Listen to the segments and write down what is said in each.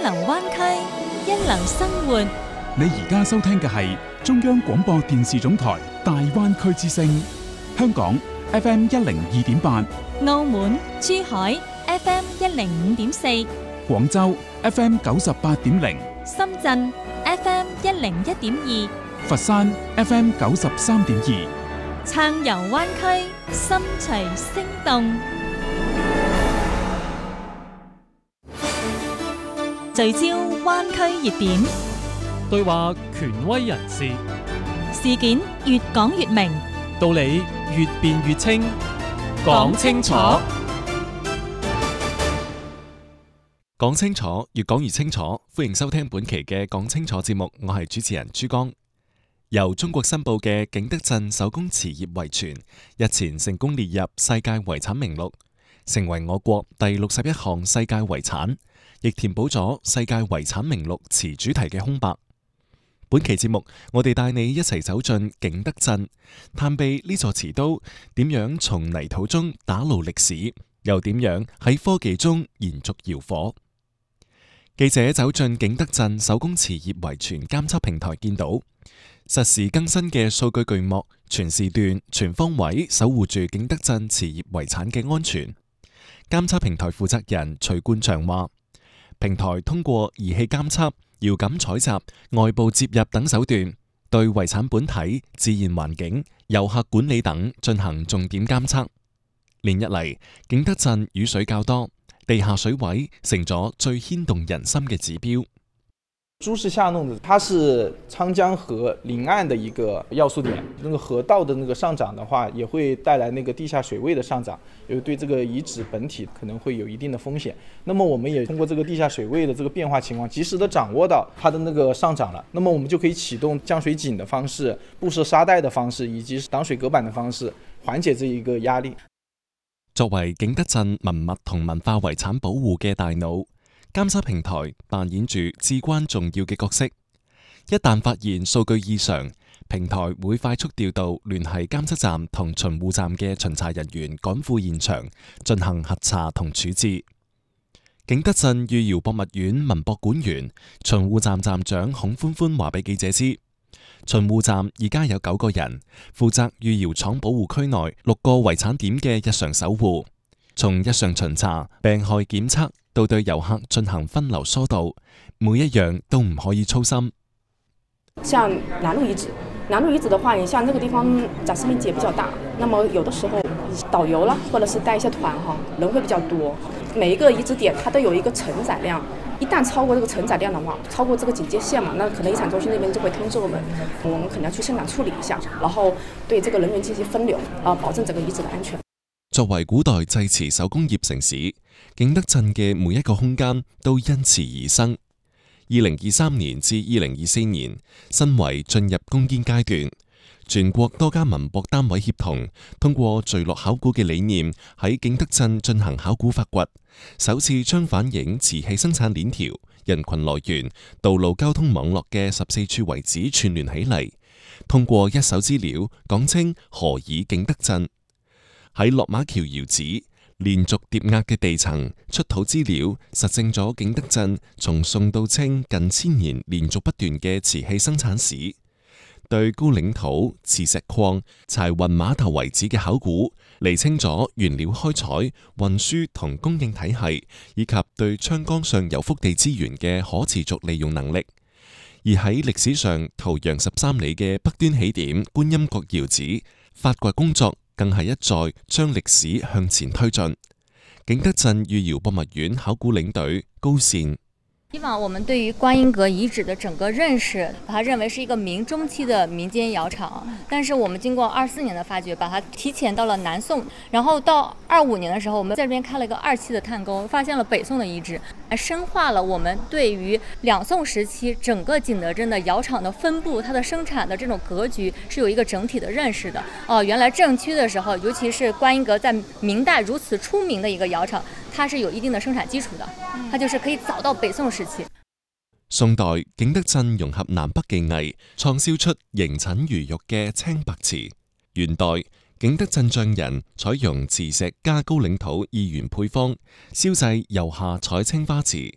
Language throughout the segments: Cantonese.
流灣區，一流生活。 你而家收聽嘅係中央廣播電視總台大灣區之聲，香港 FM 102.8， 澳門、珠海 FM 105.4， 廣州 FM 98.0， 深圳 FM 101.2， 佛山 FM 93.2， 暢遊灣區，心隨聲動。聚焦灣區熱點， 對話權威人士， 事件越講越明， 道理越辯越清，講清楚。講清楚，越講越清楚。歡迎收聽本期嘅講清楚節目，我係主持人朱江。由中國申報嘅景德鎮手工瓷業遺存，日前成功列入世界遺產名錄，成為我國第61項世界遺產，亦填補咗世界遺產名錄瓷主題嘅空白。本期節目，我哋帶你一齊走進景德鎮，探秘呢座瓷都點樣從泥土中打撈歷史，又點樣喺科技中延續窯火。記者走進景德鎮手工瓷業遺存監測平台，見到實時更新嘅數據巨幕，全時段、全方位守護住景德鎮瓷業遺產嘅安全。監測平台負責人徐冠祥話，平台通過儀器監測、遙感採集、外部接入等手段，對遺產本體、自然環境、遊客管理等進行重點監測。連日嚟，景德鎮雨水較多，地下水位成咗最牽動人心嘅指標。 朱氏下弄的，它是昌江河临岸的一个要素点，那个河道的那个上涨的话，也会带来那个地下水位的上涨，也对这个遗址本体可能会有一定的风险。那么我们也通过这个地下水位的这个变化情况，及时的掌握到它的那个上涨了，那么我们就可以启动降水井的方式、布设沙袋的方式，以及挡水隔板的方式，緩解這一個壓力。 作為景德鎮文物同文化遺產保護嘅大腦，監測平台扮演住至關重要嘅角色。一旦發現數據異常，平台會快速調度聯繫監測站同巡護站嘅巡查人員趕赴現場進行核查同處置。景德鎮御窯博物院文博館員、巡護站站長孔歡歡話俾記者知，巡護站而家有9個人，負責御窯廠保護區內6個遺產點嘅日常守護，從日常巡查、病害檢測到對遊客進行分流疏導，每一樣都唔可以操心。 像南路遺址的話，你像這個地方展示面積也比較大，那麼有的時候導遊啦，或者是帶一些團人會比較多。每一個遺址點它都有一個承載量，一旦超過這個承載量的話，超過這個警戒線嘛，那可能遺產中心那邊就會通知我們可能要去現場處理一下，然後對這個人員進行分流，保證整個遺址的安全。 作為古代製瓷手工業城市，景德鎮嘅每一個空間都因瓷而生。2023年至2024年，申遺進入攻堅階段，全國多家文博單位協同，通過聚落考古嘅理念，喺景德鎮進行考古發掘，首次將反映瓷器生產鏈條、人群來源、道路交通網絡嘅14處遺址串聯起嚟，通過一手資料講清何以景德鎮。喺落馬橋窯址，連續疊壓嘅地層出土資料，實證咗景德鎮從宋到清近1000年連續不斷嘅瓷器生產史。對高嶺土、磁石礦、柴雲碼頭遺址嘅考古，釐清咗原料開採、運輸同供應體系，以及對昌江上游腹地資源嘅可持續利用能力。而喺歷史上圖洋13里嘅北端起點觀音閣窯址，發掘工作更係一再將歷史向前推進。景德鎮御窯博物院考古領隊高善， 以往我們對於觀音閣遺址的整個認識，把它認為是一個明中期的民間窯廠，但是我們經過24年的發掘，把它提前到了南宋，然後到25年的時候，我們在這邊開了一個2期的探溝，發現了北宋的遺址，深化了我們對於兩宋時期整個景德鎮的窯廠的分布，它的生產的這種格局是有一個整體的認識的。原來正區的時候，尤其是觀音閣在明代如此出名的一個窯廠，它是有一定的生產基礎的，它就是可以早到北宋時期。 宋代景德鎮融合南北技藝，創燒出形襯如玉嘅青白瓷。元代景德鎮匠人採用磁石加高嶺土2元配方，燒製釉下彩青花瓷，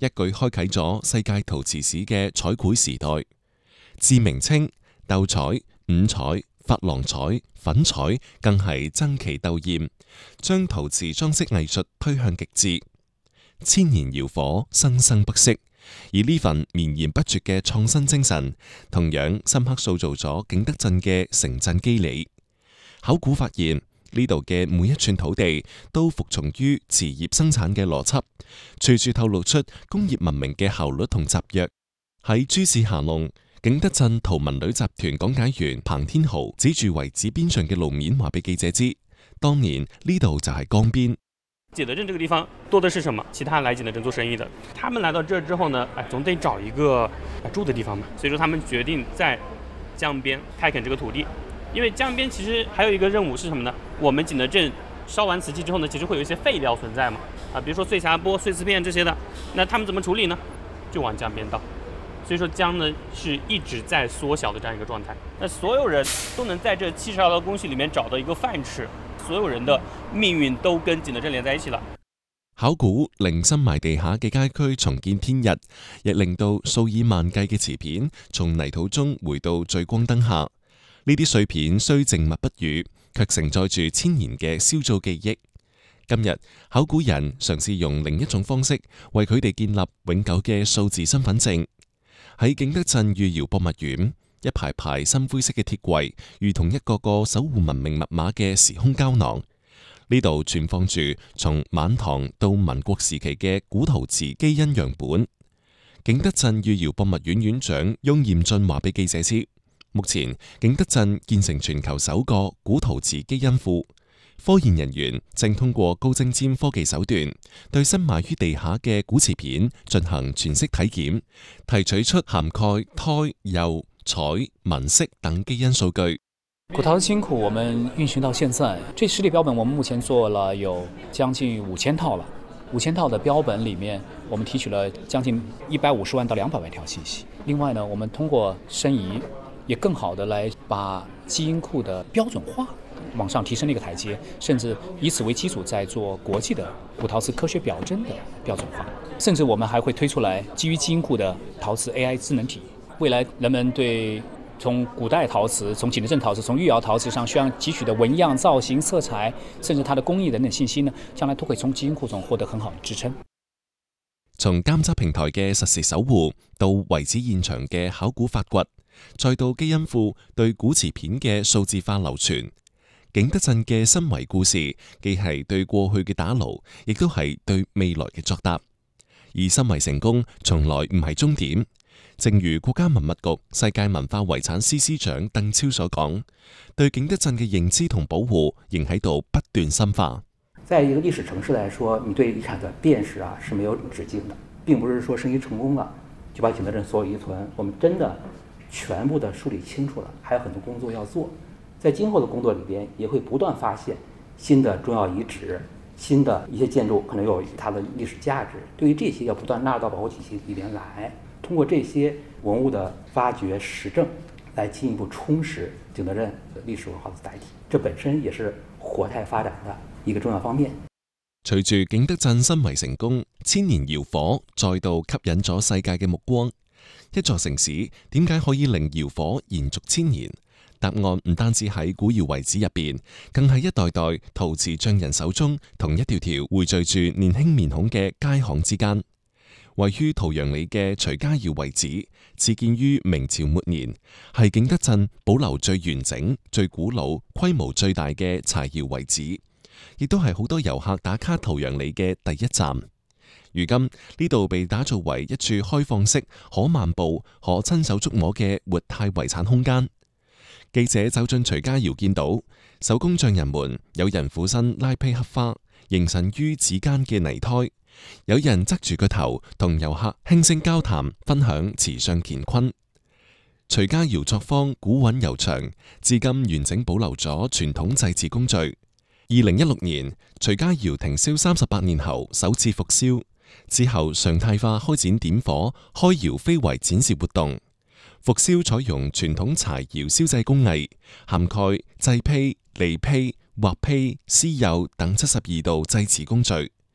一舉開啟咗世界陶瓷史嘅彩繪時代。自明清、鬥彩、五彩、珐琅彩、粉彩更係爭奇鬥豔，將陶瓷裝飾藝術推向極致。千年窯火，生生不息。而呢份綿延不絕嘅創新精神，同樣深刻塑造咗景德鎮嘅城鎮肌理。考古發現，呢度嘅每一寸土地都服從於瓷業生產嘅邏輯，隨處透露出工業文明嘅效率同集約。喺諸事下弄，景德鎮陶文旅集團講解員彭天豪指住遺址邊上嘅路面話俾記者知，當年呢度就係江邊。 景德鎮這個地方多的是什麼？其他來景德鎮做生意的，他們來到這之後呢，總得找一個住的地方嘛。所以說他們決定在江邊開墾這個土地，因為江邊其實還有一個任務是什麼呢？我們景德鎮燒完瓷器之後呢，其實會有一些廢料存在嘛，比如說碎匣缽、碎瓷片這些的，那他們怎麼處理呢？就往江邊倒。所以說江呢是一直在縮小的這樣一個狀態。那所有人都能在這72道工序裡面找到一個飯吃。所有人的命運都跟景德鎮連在一起了。 考古令深埋地下嘅街區重見天日，亦令到數以萬計嘅瓷片從泥土中回到聚光燈下。呢啲碎片雖靜默不語，卻承載住千年嘅燒造記憶。今日考古人嘗試用另一種方式為佢哋建立永久嘅數字身份證。喺景德鎮御窯博物院，一排排深灰色嘅鐵櫃，如同一個個守護文明密碼嘅時空膠囊。呢度存放住從晚唐到民國時期嘅古陶瓷基因樣本。景德鎮御窯博物院院長翁彥俊話俾記者知，目前景德鎮建成全球首個古陶瓷基因庫，科研人員正通過高精尖科技手段，對深埋於地下嘅古瓷片進行全息體檢，提取出涵蓋胎、釉、彩、紋色等基因數據。 古陶瓷金庫我們運行到現在，這實體標本我們目前做了有將近5000套了。5000套的標本裡面，我們提取了將近150萬到200萬條信息。另外呢，我們通過申遺，也更好的來把基因庫的標準化往上提升了一個台階，甚至以此為基礎，在做國際的古陶瓷科學表徵的標準化。甚至我們還會推出來基於基因庫的陶瓷 AI 智能體。未來人們對從古代陶瓷、從景德鎮陶瓷、從御窯陶瓷上需要汲取的紋樣、造型、色彩，甚至它的工藝等等信息呢，將來都可以從基因庫中獲得很好的支撐。 從監測平台嘅實時守護，到遺址現場嘅考古發掘，再到基因庫對古瓷片嘅數字化流傳，景德鎮嘅申遺故事，既係對過去嘅打撈，亦都係對未來嘅作答。而申遺成功，從來唔係終點。正如國家文物局世界文化遺產司司長鄧超所講，對景德鎮嘅認知同保護仍喺度不斷深化。 在一個歷史城市來說，你對遺產的辨識是沒有止境的，並不是說申遺成功了就把景德鎮所有遺存我們真的全部的梳理清楚了，還有很多工作要做。在今後的工作裡邊，也會不斷發現新的重要遺址，新的一些建築可能有它的歷史價值。對於這些要不斷納入到保護體系裡邊來。通過這些文物的發掘實證，來進一步充實景德鎮歷史文化的載體，這本身也是活態發展的一個重要方面。 隨住景德鎮申遺成功，千年窯火再度吸引咗世界嘅目光。一座城市點解可以令窯火延續千年？答案唔單止喺古窯遺址入邊，更係一代代陶瓷匠人手中同一條條匯聚住年輕面孔嘅街巷之間。位於桃陽里嘅徐家窯遺址，始建於明朝末年，係景德鎮保留最完整、最古老、規模最大嘅柴窯遺址，亦都係好多遊客打卡桃陽里嘅第一站。如今呢度被打造為一處開放式、可漫步、可親手觸摸嘅活態遺產空間。記者走進徐家窯，見到手工匠人們有人俯身拉坯刻花，形神於指間嘅泥胎。有人側住個頭同遊客輕聲交談，分享瓷上乾坤。徐家窯作坊古韻悠長，至今完整保留咗傳統製瓷工序。2016年，徐家窯停燒38年後首次復燒，之後常態化開展點火、開窯非遺展示活動。復燒採用傳統柴窯燒製工藝，涵蓋製坯、離坯、畫坯、施釉等72道製瓷工序。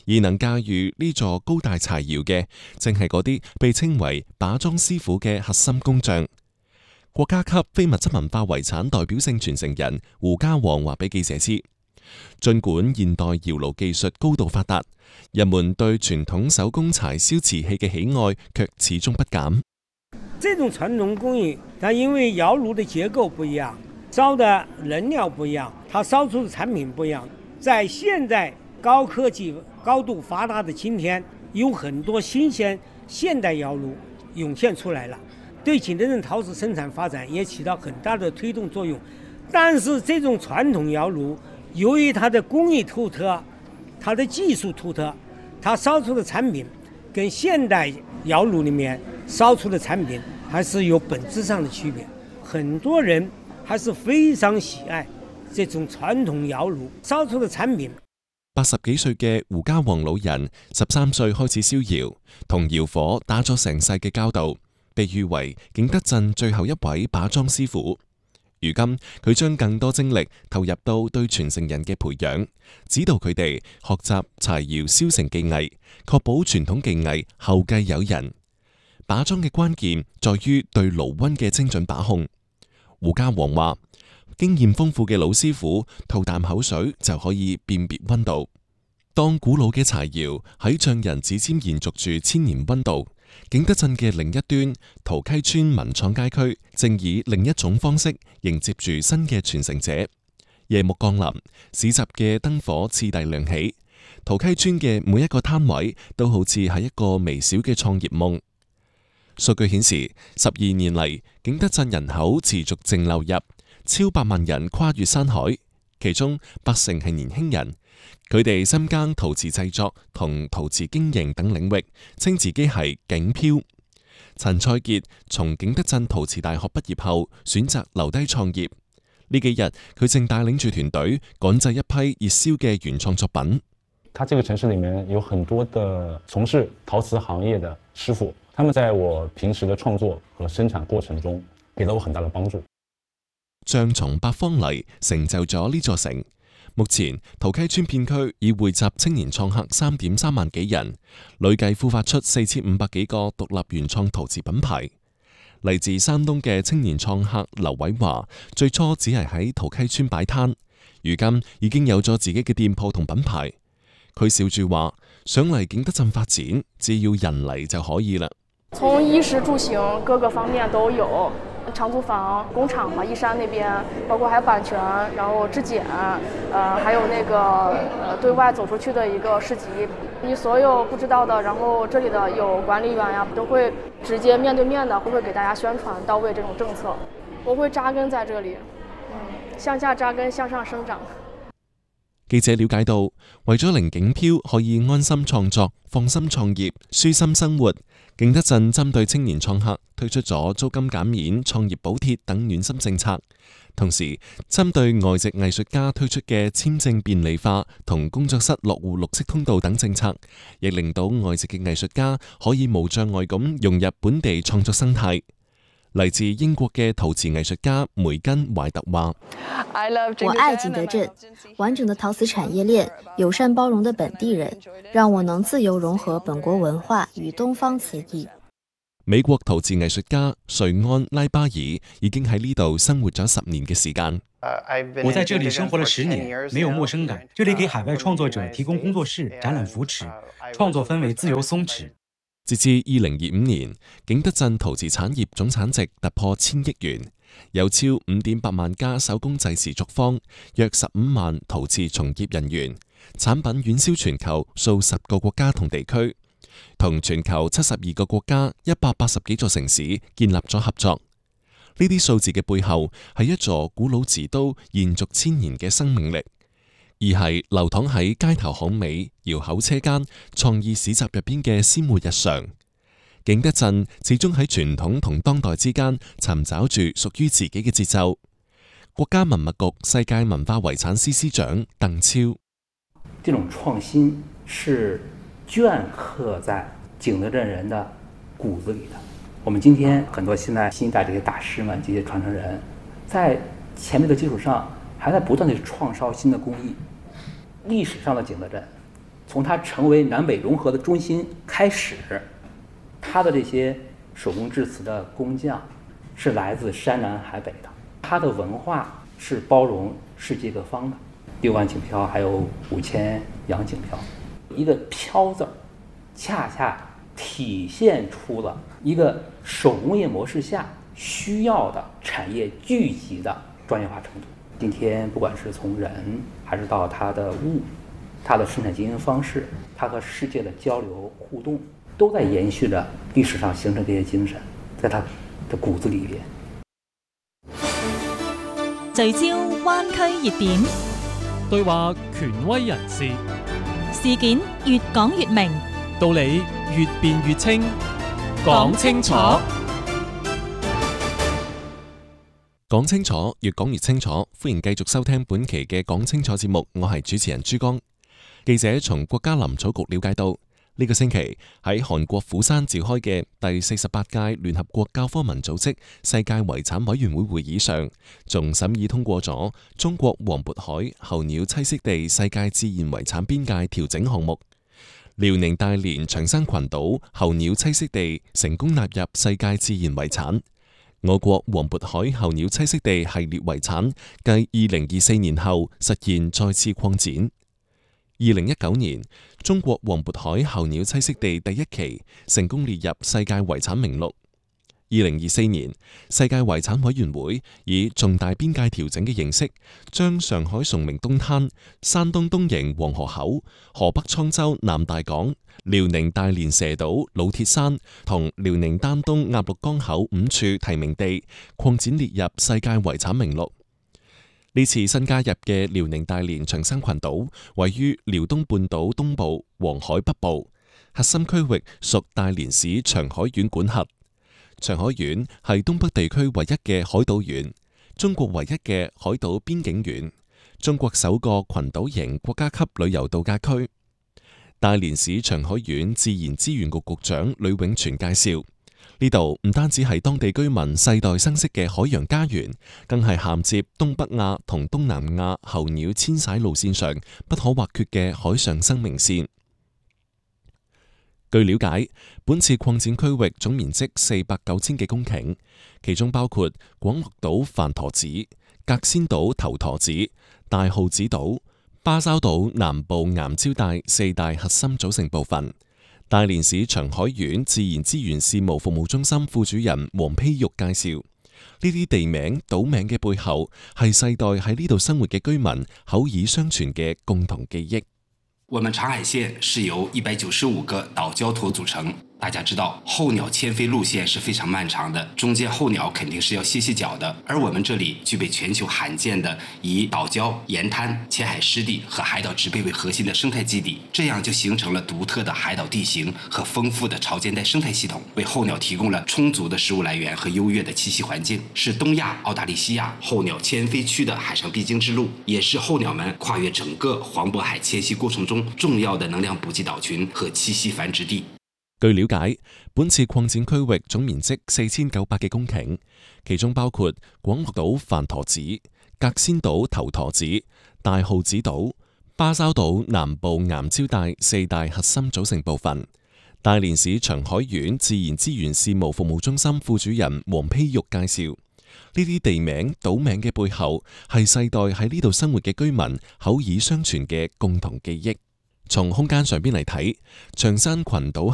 而能駕馭呢座高大柴窯嘅，正係嗰啲被稱為把莊師傅嘅核心工匠。國家級非物質文化遺產代表性傳承人胡家煌話俾記者知，儘管現代窯爐技術高度發達，人們對傳統手工柴燒瓷器嘅喜愛卻始終不減。 這種傳統工藝，它因為窯爐的結構不一樣，燒的燃料不一樣，它燒出的產品不一樣。在現在高科技、高度發達的今天，有很多新鮮現代窯爐湧現出來了。對景德鎮陶瓷生產發展也起到很大的推動作用，但是這種傳統窯爐由於它的工藝獨特，它的技術獨特，它燒出的產品跟現代窯爐裡面燒出的產品還是有本質上的區別。很多人還是非常喜愛這種傳統窯爐燒出的產品。 80幾歲嘅胡家煌老人13歲開始燒窯，同窯火打咗成世嘅交道，被譽為景德鎮最後一位把莊師傅。如今佢將更多精力投入到對傳承人嘅培養，指導佢哋學習柴窯燒成技藝，確保傳統技藝後繼有人。把莊嘅關鍵在於對爐溫嘅精準把控。胡家煌話，經驗豐富嘅老師傅吐啖口水就可以辨別溫度。當古老嘅柴窯喺匠人指尖延續住千年溫度，景德鎮嘅另一端陶溪村文創街區正以另一種方式迎接住新嘅傳承者。夜幕降臨，市集嘅燈火次第亮起，陶溪村嘅每一個攤位都好似係一個微小嘅創業夢。數據顯示，12年嚟，景德鎮人口持續淨流入，超8萬人跨越山海，其中80%係年輕人。佢哋深耕陶瓷製作同陶瓷經營等領域，稱自己係景漂。陳蔡傑從景德鎮陶瓷大學畢業後，選擇留低創業。呢幾日佢正帶領住團隊趕製一批熱銷嘅原創作品。 他這個城市裡面有很多的從事陶瓷行業的師傅，他們在我平時的創作和生產過程中，給了我很大的幫助。 匠從八方嚟，成就咗呢座城。目前陶溪村片區已匯集青年創客3.3萬幾人，累計孵化出4500幾個獨立原創陶瓷品牌。嚟自山東嘅青年創客劉偉華，最初只係喺陶溪村擺攤，如今已經有咗自己嘅店鋪同品牌。佢笑住話：想嚟景德鎮發展，只要人嚟就可以啦。 從衣食住行各個方面都有。長租房、工廠嘛，義山那邊，包括還有版權，然後質檢，還有那個對外走出去的一個市集，你所有不知道的，然後這裡的有管理員呀，都會直接面對面的，會給大家宣傳到位這種政策。我會扎根在這裡，向下扎根，向上生長。 記者了解到，為咗令景漂可以安心創作、放心創業、舒心生活，景德鎮針對青年創客推出咗租金減免、創業補貼等暖心政策，同時針對外籍藝術家推出嘅簽證便利化同工作室落戶綠色通道等政策，亦令到外籍嘅藝術家可以無障礙咁融入本地創作生態。嚟自英國嘅陶瓷藝術家梅根懷特話： 我愛景德鎮，完整的陶瓷產業鏈，友善包容的本地人，讓我能自由融合本國文化與東方瓷藝。 美國陶瓷藝術家瑞安拉巴爾已經喺呢度生活咗10年嘅時間。 我在這裡生活了10年，沒有陌生感。這裡給海外創作者提供工作室、展覽扶持，創作氛圍自由鬆弛。 截至2025年，景德鎮陶瓷產業總產值突破1000億元，有超5.8萬家手工製瓷作坊，約15萬陶瓷從業人員，產品遠銷全球數10個國家同地區，同全球72個國家180幾座城市建立咗合作。呢啲數字嘅背後係一座古老瓷都延續1000年嘅生命力。而係流淌喺街頭巷尾、窯口車間、創意市集入邊嘅鮮活日常。景德鎮始終喺傳統同當代之間尋找住屬於自己嘅節奏。國家文物局世界文化遺產司司長鄧超： 這種創新是鐫刻在景德鎮人的骨子裡的。我們今天很多現在新一代這些大師們、這些傳承人，在前面的基礎上，還在不斷地創燒新的工藝。歷史上的景德鎮从它成为南北融合的中心开始，它的这些手工制瓷的工匠是来自山南海北的，它的文化是包容世界各方的。6万锦漂，还有5000洋锦漂，一个漂字儿，恰恰体现出了一个手工业模式下需要的产业聚集的专业化程度。今天不管是从人，还是到它的物，它的生产经营方式，它和世界的交流互動，都在延續着歷史上形成這些精神，在它的骨子裡邊。 聚焦灣區熱點， 對話權威人士， 事件越講越明， 道理越辯越清，講清楚。 講清楚，越講越清楚。歡迎繼續收聽本期嘅講清楚節目，我係主持人朱江。記者從國家林草局了解到，呢個星期喺韓國釜山召開嘅第48屆聯合國教科文組織世界遺產委員會會議上，仲審議通過咗中國黃渤海候鳥棲息地世界自然遺產邊界調整項目。遼寧大連長山群島候鳥棲息地成功納入世界自然遺產。我國黃渤海候鳥棲息地系列遺產繼2024年後實現再次擴展。2019年，中國黃渤海候鳥棲息地第一期成功列入世界遺產名錄。2024年，世界遺產委員會以重大邊界調整嘅形式，將上海崇明東灘、山東東營黃河口、河北滄州南大港、遼寧大連蛇島老鐵山同遼寧丹東鴨綠江口5處提名地擴展列入世界遺產名錄。呢次新加入嘅遼寧大連長山群島位於遼東半島東部、黃海北部，核心區域屬大連市長海縣管轄。長海縣係東北地區唯一嘅海島縣，中國唯一嘅海島邊境縣，中國首個群島型國家級旅遊度假區。大連市長海縣自然資源局局長呂永全介紹，呢度唔單止係當地居民世代生息嘅海洋家園，更係銜接東北亞同東南亞候鳥遷徙路線上不可或缺嘅海上生命線。據了解，本次擴展區域總面積400-9千幾公頃，其中包括廣樂島飯陀子、隔仙島頭陀子、大號子島、巴沙島南部岩礁帶4大核心組成部分。大連市長海縣自然資源事務服務中心副主任黃丕玉介紹，呢啲地名、島名嘅背後係世代喺呢度生活嘅居民口耳相傳嘅共同記憶。 我們長海縣是由195個島礁坨組成。大家知道，候鳥遷飛路線是非常漫長的，中間候鳥肯定是要歇腳的。而我們這裡具備全球罕見的以島礁、鹽灘、淺海濕地和海島植被為核心的生態基地，這樣就形成了獨特的海島地形和豐富的潮間帶生態系統，為候鳥提供了充足的食物來源和優越的棲息環境，是東亞、澳大利西亞候鳥遷飛區的海上必經之路，也是候鳥們跨越整個黃渤海遷徙過程中重要的能量補給島群和棲息繁殖地。 據了解，本次擴展區域總面積4900幾公頃，其中包括廣樂島飯陀子、隔仙島頭陀子、大號子島、巴沙島南部岩礁帶4大核心組成部分。大連市長海縣自然資源事務服務中心副主任黃丕玉介紹，呢啲地名、島名嘅背後係世代喺呢度生活嘅居民口耳相傳嘅共同記憶。從空間上邊嚟睇，長山群島